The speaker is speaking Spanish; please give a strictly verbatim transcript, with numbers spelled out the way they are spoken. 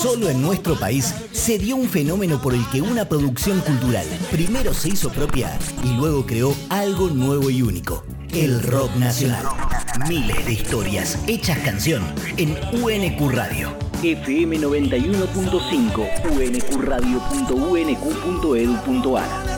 Solo en nuestro país se dio un fenómeno por el que una producción cultural primero se hizo propia y luego creó algo nuevo y único: el rock nacional. Miles de historias hechas canción en U N Q Radio. F M noventa y uno punto cinco, u n q radio punto u n q punto e d u punto a r.